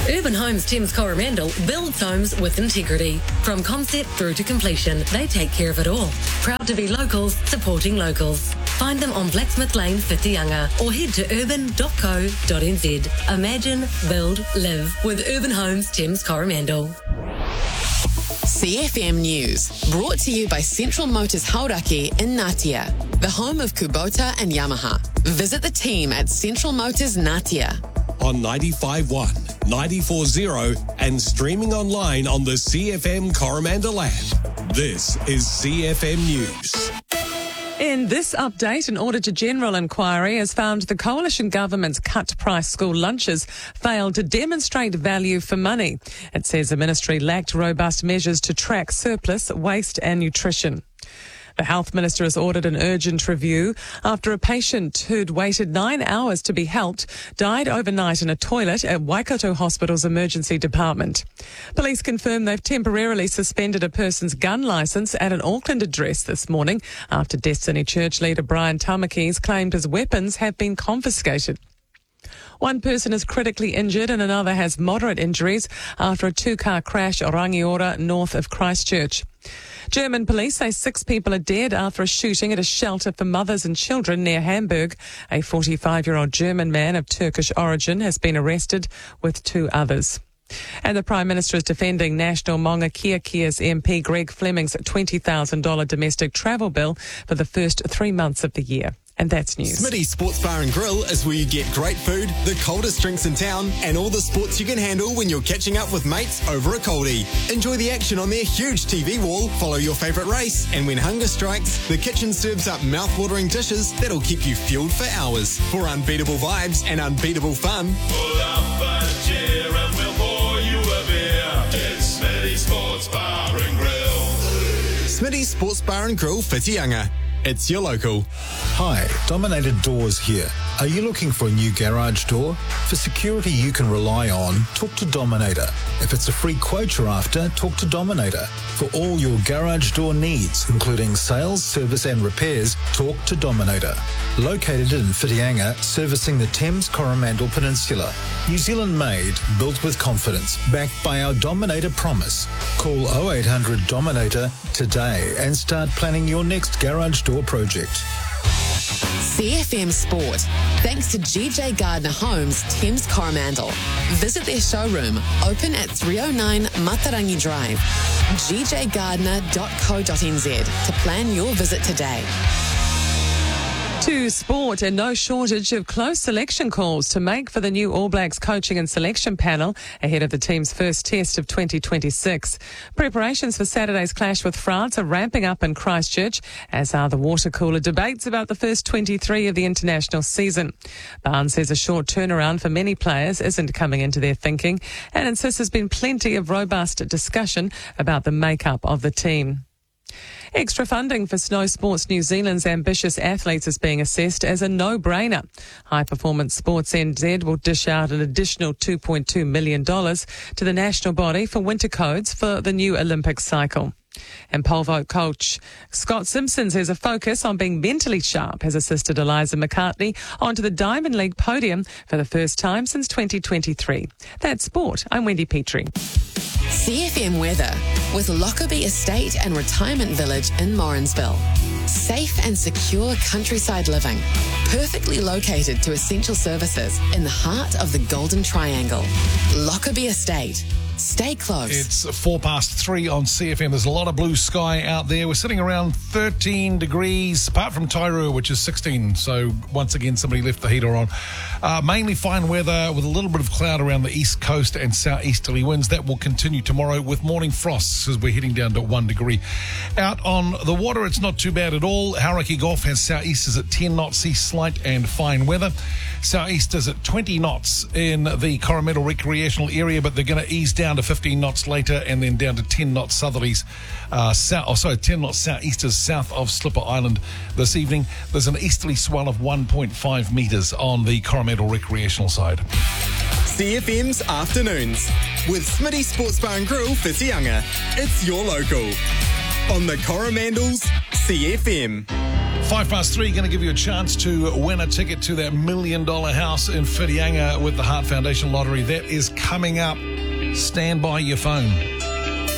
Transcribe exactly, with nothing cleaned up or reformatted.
Urban Homes Thames Coromandel builds homes with integrity. From concept through to completion, they take care of it all. Proud to be locals, supporting locals. Find them on Blacksmith Lane, Whitianga, or head to urban dot co dot n z. Imagine, build, live with Urban Homes Thames Coromandel. C F M News, brought to you by Central Motors Hauraki in Ngatea, the home of Kubota and Yamaha. Visit the team at Central Motors Ngatea. On ninety-five point one, ninety-four point zero and streaming online on the C F M Coromandel app. This is C F M News. In this update, an Auditor General inquiry has found the coalition government's cut-price school lunches failed to demonstrate value for money. It says the ministry lacked robust measures to track surplus, waste and nutrition. The Health Minister has ordered an urgent review after a patient who'd waited nine hours to be helped died overnight in a toilet at Waikato Hospital's emergency department. Police confirm they've temporarily suspended a person's gun licence at an Auckland address this morning after Destiny Church leader Brian Tamakis claimed his weapons have been confiscated. One person is critically injured and another has moderate injuries after a two-car crash at Rangiora north of Christchurch. German police say six people are dead after a shooting at a shelter for mothers and children near Hamburg. A forty-five-year-old German man of Turkish origin has been arrested with two others. And the Prime Minister is defending National Maunga Kia Kia's M P Greg Fleming's twenty thousand dollars domestic travel bill for the first three months of the year. And that's news. Smitty Sports Bar and Grill is where you get great food, the coldest drinks in town, and all the sports you can handle when you're catching up with mates over a coldie. Enjoy the action on their huge T V wall, follow your favourite race, and when hunger strikes, the kitchen serves up mouth-watering dishes that'll keep you fueled for hours. For unbeatable vibes and unbeatable fun, pull up a chair and we'll pour you a beer. It's Smitty Sports Bar and Grill. Smitty Sports Bar and Grill, Whitianga. It's your local. Hi, Dominator Doors here. Are you looking for a new garage door? For security you can rely on, talk to Dominator. If it's a free quote you're after, talk to Dominator. For all your garage door needs, including sales, service and repairs, talk to Dominator. Located in Whitianga, servicing the Thames Coromandel Peninsula. New Zealand made, built with confidence, backed by our Dominator promise. Call oh eight hundred Dominator today and start planning your next garage door project. C F M Sport, thanks to G J Gardner Homes, Thames Coromandel. Visit their showroom, open at three oh nine Matarangi Drive. g j gardner dot co dot n z to plan your visit today. To sport, and no shortage of close selection calls to make for the new All Blacks coaching and selection panel ahead of the team's first test of twenty twenty-six. Preparations for Saturday's clash with France are ramping up in Christchurch, as are the water cooler debates about the first twenty-three of the international season. Barnes says a short turnaround for many players isn't coming into their thinking and insists there's been plenty of robust discussion about the makeup of the team. Extra funding for Snow Sports New Zealand's ambitious athletes is being assessed as a no-brainer. High Performance Sports N Z will dish out an additional two point two million dollars to the national body for winter codes for the new Olympic cycle. And pole vault coach Scott Simpson says a focus on being mentally sharp has assisted Eliza McCartney onto the Diamond League podium for the first time since twenty twenty-three. That's sport. I'm Wendy Petrie. C F M weather with Lockerbie Estate and Retirement Village in Morrinsville. Safe and secure countryside living, perfectly located to essential services in the heart of the Golden Triangle. Lockerbie Estate. Stay close. It's four past three on C F M. There's a lot of blue sky out there. We're sitting around thirteen degrees, apart from Tairua, which is sixteen. So once again, somebody left the heater on. Uh, mainly fine weather with a little bit of cloud around the east coast and southeasterly winds. That will continue tomorrow with morning frosts as we're heading down to one degree. Out on the water, it's not too bad at all. Hauraki Gulf has southeasters at ten knots, sea slight and fine weather. Southeasters at twenty knots in the Coromandel recreational area, but they're going to ease down to fifteen knots later and then down to ten knots southerlies, uh, south, oh, sorry, ten knots southeasters south of Slipper Island this evening. There's an easterly swell of one point five metres on the Coromandel recreational side. C F M's Afternoons with Smitty Sports Bar and Grill, Whitianga. It's your local. On the Coromandel's C F M. Five past three, going to give you a chance to win a ticket to that million dollar house in Whitianga with the Heart Foundation Lottery. That is coming up. Stand by your phone.